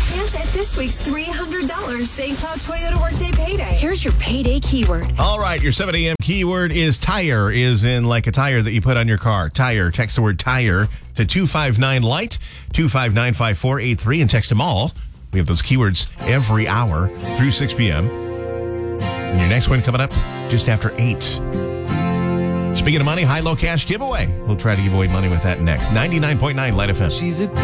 chance at this week's $300 St. Cloud Toyota Workday Payday. Here's your payday keyword. All right, your 7 a.m. keyword is tire, is in like a tire that you put on your car. Tire. Text the word tire to 259-LIGHT, 259-5483, and text them all. We have those keywords every hour through 6 p.m. And your next one coming up just after 8. Speaking of money, high-low cash giveaway. We'll try to give away money with that next. 99.9 Light FM. She's a